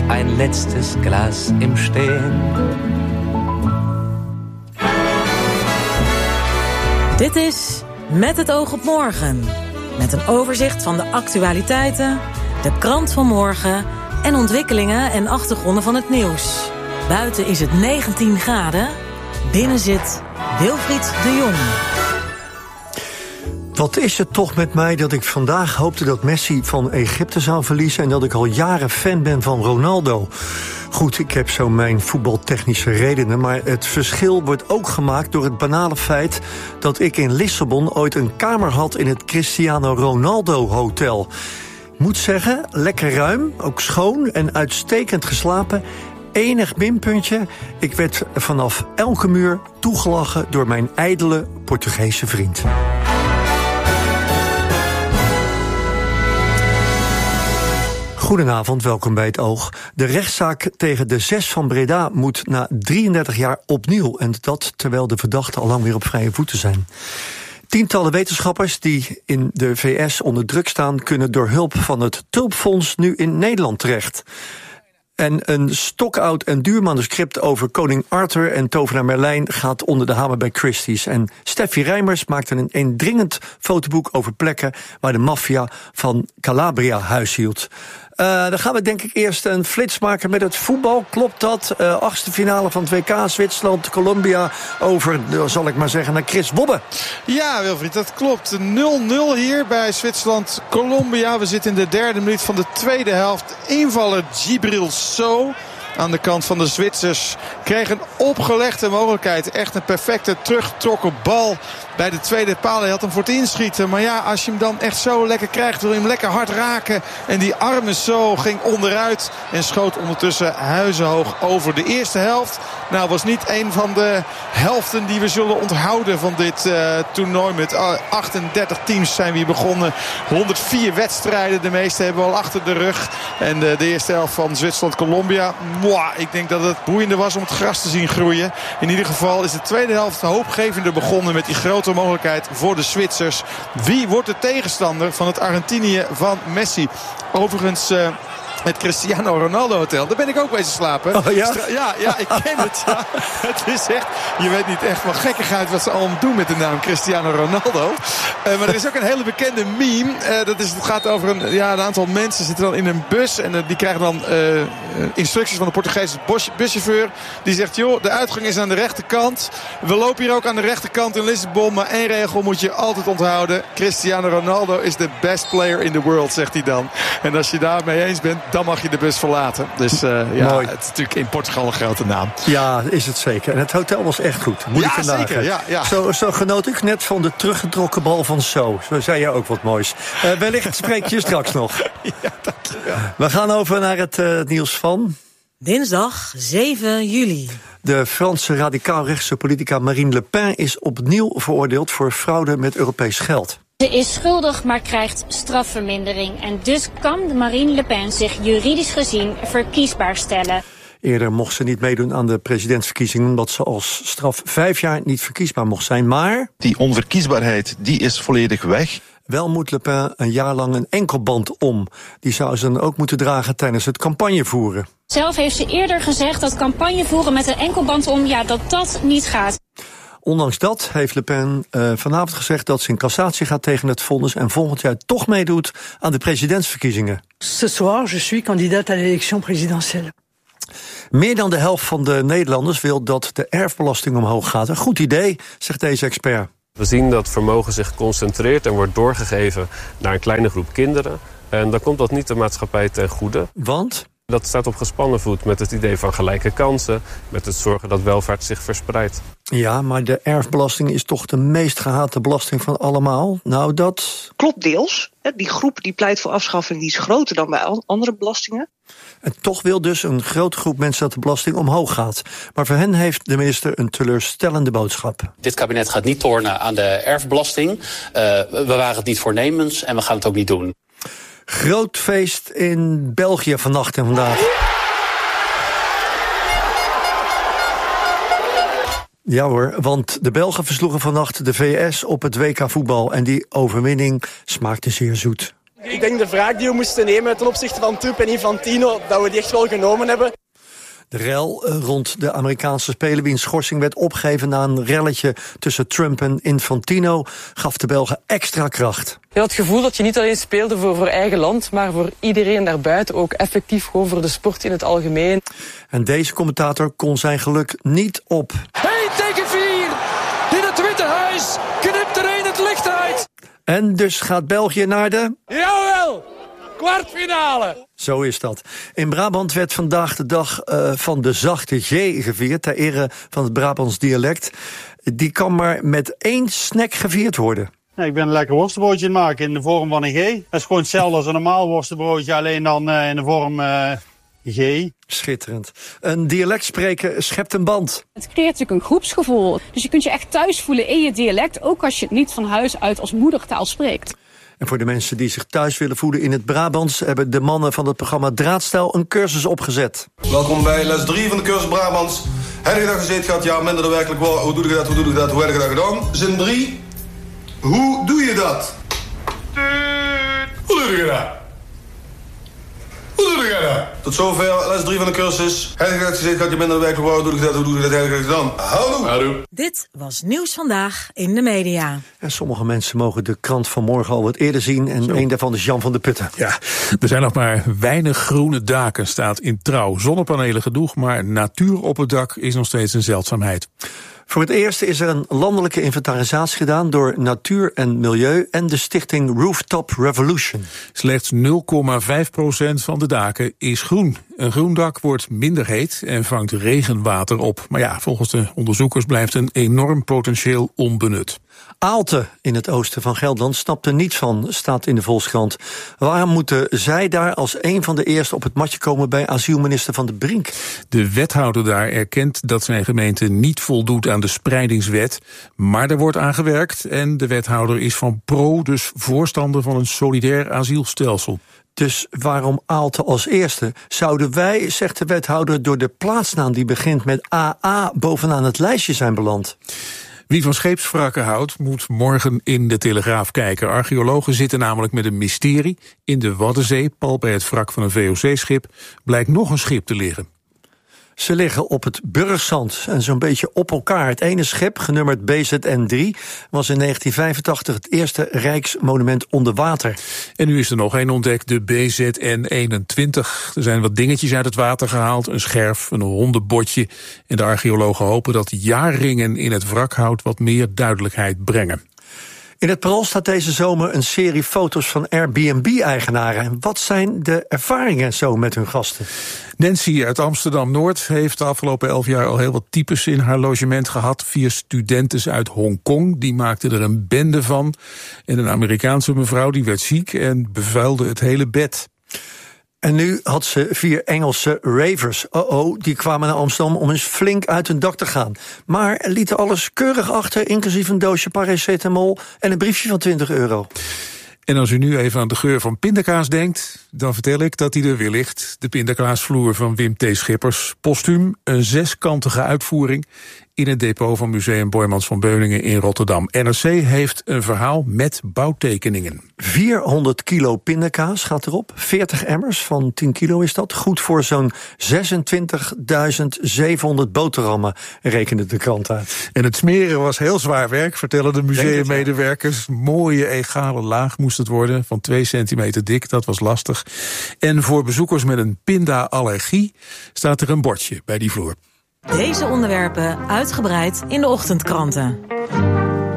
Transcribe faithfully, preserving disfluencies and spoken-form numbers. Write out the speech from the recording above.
ein letztes Glas im Stehen. Dit is Met het oog op morgen. Met een overzicht van de actualiteiten, de krant van morgen en ontwikkelingen en achtergronden van het nieuws. Buiten is het negentien graden. Binnen zit Wilfried de Jong. Wat is het toch met mij dat ik vandaag hoopte dat Messi van Egypte zou verliezen en dat ik al jaren fan ben van Ronaldo. Goed, ik heb zo mijn voetbaltechnische redenen, maar het verschil wordt ook gemaakt door het banale feit dat ik in Lissabon ooit een kamer had in het Cristiano Ronaldo Hotel. Ik moet zeggen, lekker ruim, ook schoon en uitstekend geslapen. Enig minpuntje, ik werd vanaf elke muur toegelachen door mijn ijdele Portugese vriend. Goedenavond, welkom bij Het Oog. De rechtszaak tegen de zes van Breda moet na drieëndertig jaar opnieuw. En dat terwijl de verdachten al lang weer op vrije voeten zijn. Tientallen wetenschappers die in de V S onder druk staan, kunnen door hulp van het Tulpfonds nu in Nederland terecht. En een stokoud en duur manuscript over koning Arthur en tovenaar Merlijn gaat onder de hamer bij Christie's. En Steffi Rijmers maakte een indringend fotoboek over plekken waar de maffia van Calabria huishield. Uh, dan gaan we denk ik eerst een flits maken met het voetbal. Klopt dat? Uh, achtste finale van het W K, Zwitserland, Colombia. Over, zal ik maar zeggen, naar Chris Wobbe. Ja, Wilfried, dat klopt. nul nul hier bij Zwitserland-Colombia. We zitten in de derde minuut van de tweede helft. Invaller Djibril Sow aan de kant van de Zwitsers kreeg een opgelegde mogelijkheid. Echt een perfecte teruggetrokken bal bij de tweede paal. Hij had hem voor het inschieten. Maar ja, als je hem dan echt zo lekker krijgt, wil je hem lekker hard raken. En die arme zo ging onderuit en schoot ondertussen huizenhoog over. De eerste helft nou was niet een van de helften die we zullen onthouden van dit uh, toernooi. Met achtendertig teams zijn we hier begonnen. honderdvier wedstrijden, de meeste hebben we al achter de rug. En de, de eerste helft van Zwitserland-Colombia, mwah, ik denk dat het boeiender was om het gras te zien groeien. In ieder geval is de tweede helft hoopgevender begonnen met die grote mogelijkheid voor de Zwitsers. Wie wordt de tegenstander van het Argentinië van Messi? Overigens, Uh, het Cristiano Ronaldo Hotel. Daar ben ik ook bezig slapen. Oh, ja? Stra- ja, ja, ik ken het. Ja. Het is echt, je weet niet echt van gekkigheid wat ze allemaal doen met de naam Cristiano Ronaldo. Uh, maar er is ook een hele bekende meme. Uh, dat is, het gaat over een, ja, een aantal mensen zitten dan in een bus. En uh, die krijgen dan uh, instructies van de Portugese bus- buschauffeur. Die zegt, joh, de uitgang is aan de rechterkant. We lopen hier ook aan de rechterkant in Lissabon. Maar één regel moet je altijd onthouden. Cristiano Ronaldo is the best player in the world, zegt hij dan. En als je daarmee eens bent, dan mag je de bus verlaten. Dus uh, ja, Mooi. Het is natuurlijk in Portugal een grote naam. Ja, is het zeker. En het hotel was echt goed. Moet ja, ik vandaag zeker. Ja, ja. Zo, zo genoot ik net van de teruggetrokken bal van Zo. Zo zei je ook wat moois. Uh, wellicht spreek je straks nog. Ja, dankjewel. We gaan over naar het uh, nieuws van Dinsdag zeven juli. De Franse radicaal-rechtse politica Marine Le Pen is opnieuw veroordeeld voor fraude met Europees geld. Ze is schuldig, maar krijgt strafvermindering. En dus kan Marine Le Pen zich juridisch gezien verkiesbaar stellen. Eerder mocht ze niet meedoen aan de presidentsverkiezingen, omdat ze als straf vijf jaar niet verkiesbaar mocht zijn. Maar die onverkiesbaarheid, die is volledig weg. Wel moet Le Pen een jaar lang een enkelband om. Die zou ze dan ook moeten dragen tijdens het campagnevoeren. Zelf heeft ze eerder gezegd dat campagne voeren met een enkelband om, ja, dat dat niet gaat. Ondanks dat heeft Le Pen uh, vanavond gezegd dat ze in cassatie gaat tegen het vonnis en volgend jaar toch meedoet aan de presidentsverkiezingen. Ce soir, je suis candidate à l'élection présidentielle. Meer dan de helft van de Nederlanders wil dat de erfbelasting omhoog gaat. Een goed idee, zegt deze expert. We zien dat vermogen zich concentreert en wordt doorgegeven naar een kleine groep kinderen. En dan komt dat niet de maatschappij ten goede. Want? Dat staat op gespannen voet met het idee van gelijke kansen, met het zorgen dat welvaart zich verspreidt. Ja, maar de erfbelasting is toch de meest gehate belasting van allemaal? Nou, dat klopt deels. Die groep die pleit voor afschaffing die is groter dan bij andere belastingen. En toch wil dus een grote groep mensen dat de belasting omhoog gaat. Maar voor hen heeft de minister een teleurstellende boodschap. Dit kabinet gaat niet tornen aan de erfbelasting. Uh, we waren het niet voornemens en we gaan het ook niet doen. Groot feest in België vannacht en vandaag. Ja hoor, want de Belgen versloegen vannacht de V S op het W K voetbal. En die overwinning smaakte zeer zoet. Ik denk de wraak die we moesten nemen ten opzichte van Toep en Infantino, dat we die echt wel genomen hebben. De rel rond de Amerikaanse speler wiens schorsing werd opgegeven na een relletje tussen Trump en Infantino gaf de Belgen extra kracht. Je had het gevoel dat je niet alleen speelde voor, voor eigen land, maar voor iedereen daarbuiten ook effectief gewoon voor de sport in het algemeen. En deze commentator kon zijn geluk niet op. één tegen vier! In het Witte Huis knipt er een het licht uit! En dus gaat België naar de... Jawel! Kwartfinale! Zo is dat. In Brabant werd vandaag de dag uh, van de zachte G gevierd ter ere van het Brabants dialect. Die kan maar met één snack gevierd worden. Ja, ik ben een lekker worstenbroodje aan het maken in de vorm van een G. Dat is gewoon hetzelfde als een normaal worstenbroodje, alleen dan uh, in de vorm uh, G. Schitterend. Een dialect spreken schept een band. Het creëert natuurlijk een groepsgevoel. Dus je kunt je echt thuis voelen in je dialect, ook als je het niet van huis uit als moedertaal spreekt. En voor de mensen die zich thuis willen voelen in het Brabants hebben de mannen van het programma Draadstijl een cursus opgezet. Welkom bij les drie van de cursus Brabants. Heb je dat gezeten gehad? Ja, minder dan werkelijk wel. Hoe doe je dat? Hoe doe je dat? Hoe heb je dat gedaan? Zin drie. Hoe doe je dat? Hoe doe je dat? Hoe doe je dat? Tot zover les drie van de cursus. Heb je dat gezeten gehad? Ja, minder dan werkelijk wel. Hoe doe je dat? Hoe doe je dat? Heb je dat gedaan? Houdoe. Houdoe. Dit was Nieuws Vandaag in de media. En sommige mensen mogen de krant van morgen al wat eerder zien. En Zo. een daarvan is Jan van der Putten. Ja, er zijn nog maar weinig groene daken, staat in Trouw. Zonnepanelen genoeg, maar natuur op het dak is nog steeds een zeldzaamheid. Voor het eerst is er een landelijke inventarisatie gedaan door Natuur en Milieu en de stichting Rooftop Revolution. Slechts nul komma vijf procent van de daken is groen. Een groen dak wordt minder heet en vangt regenwater op. Maar ja, volgens de onderzoekers blijft een enorm potentieel onbenut. Aalten in het oosten van Gelderland snapt er niets van, staat in de Volkskrant. Waarom moeten zij daar als een van de eerste op het matje komen bij asielminister Van der Brink? De wethouder daar erkent dat zijn gemeente niet voldoet aan de spreidingswet. Maar er wordt aan gewerkt en de wethouder is van pro, dus voorstander van een solidair asielstelsel. Dus waarom Aalten als eerste? Zouden wij, zegt de wethouder, door de plaatsnaam die begint met A A bovenaan het lijstje zijn beland? Wie van scheepswrakken houdt, moet morgen in de Telegraaf kijken. Archeologen zitten namelijk met een mysterie. In de Waddenzee, pal bij het wrak van een V O C-schip, blijkt nog een schip te liggen. Ze liggen op het Burgzand en zo'n beetje op elkaar. Het ene schip, genummerd B Z N drie, was in negentien vijfentachtig het eerste Rijksmonument onder water. En nu is er nog één ontdekt, de B Z N eenentwintig. Er zijn wat dingetjes uit het water gehaald, een scherf, een hondenbotje. En de archeologen hopen dat jaarringen in het wrakhout wat meer duidelijkheid brengen. In het Parool staat deze zomer een serie foto's van Airbnb-eigenaren. Wat zijn de ervaringen zo met hun gasten? Nancy uit Amsterdam-Noord heeft de afgelopen elf jaar al heel wat types in haar logement gehad. Vier studentes uit Hongkong, die maakten er een bende van. En een Amerikaanse mevrouw die werd ziek en bevuilde het hele bed. En nu had ze vier Engelse ravers. Oh-oh, die kwamen naar Amsterdam om eens flink uit hun dak te gaan. Maar lieten alles keurig achter, inclusief een doosje paracetamol en een briefje van twintig euro. En als u nu even aan de geur van pindakaas denkt, dan vertel ik dat die er weer ligt. De pindakaasvloer van Wim T. Schippers. Postuum, een zeskantige uitvoering in het depot van Museum Boijmans van Beuningen in Rotterdam. N R C heeft een verhaal met bouwtekeningen. vierhonderd kilo pindakaas gaat erop. veertig emmers van tien kilo is dat. Goed voor zo'n zesentwintigduizend zevenhonderd boterhammen, rekende de krant uit. En het smeren was heel zwaar werk, vertellen de museummedewerkers. Mooie egale laag moest het worden, van twee centimeter dik, dat was lastig. En voor bezoekers met een pinda-allergie staat er een bordje bij die vloer. Deze onderwerpen uitgebreid in de ochtendkranten.